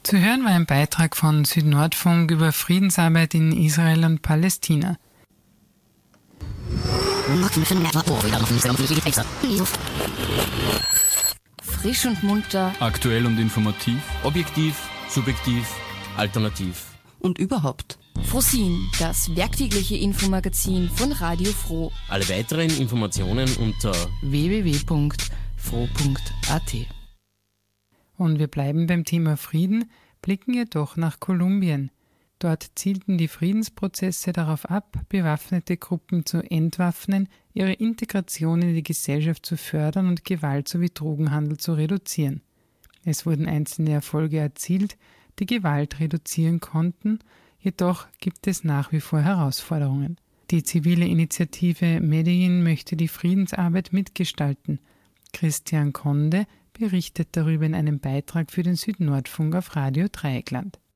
Zu hören war ein Beitrag von Südnordfunk über Friedensarbeit in Israel und Palästina. Frisch und munter. Aktuell und informativ. Objektiv, subjektiv, alternativ. Und überhaupt. Frosin, das werktägliche Infomagazin von Radio Froh. Alle weiteren Informationen unter www.froh.at. Und wir bleiben beim Thema Frieden, blicken jedoch nach Kolumbien. Dort zielten die Friedensprozesse darauf ab, bewaffnete Gruppen zu entwaffnen, ihre Integration in die Gesellschaft zu fördern und Gewalt sowie Drogenhandel zu reduzieren. Es wurden einzelne Erfolge erzielt, die Gewalt reduzieren konnten, jedoch gibt es nach wie vor Herausforderungen. Die zivile Initiative Medellin möchte die Friedensarbeit mitgestalten. Christian Conde berichtet darüber in einem Beitrag für den Südnordfunk auf Radio Dreieckland.